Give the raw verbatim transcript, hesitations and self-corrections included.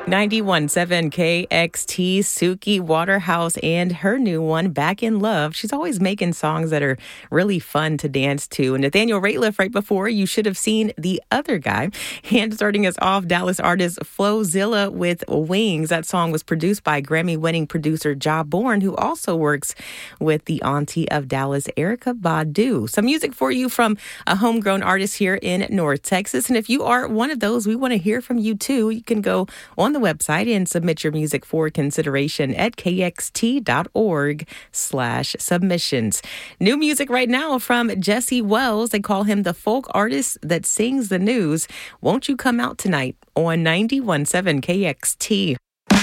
ninety-one point seven K X T, Suki Waterhouse, and her new one, Back in Love. She's always making songs that are really fun to dance to. And Nathaniel Rateliff, right before, you should have seen the other guy. And starting us off, Dallas artist Flowzilla with Wings. That song was produced by Grammy-winning producer Ja Bourne, who also works with the auntie of Dallas, Erykah Badu. Some music for you from a homegrown artist here in North Texas. And if you are one of those, we want to hear from you too. You can go on the website and submit your music for consideration at kxt.org slash submissions. New music right now from Jesse Wells. They call him the folk artist that sings the news. Won't you come out tonight on ninety-one point seven K X T?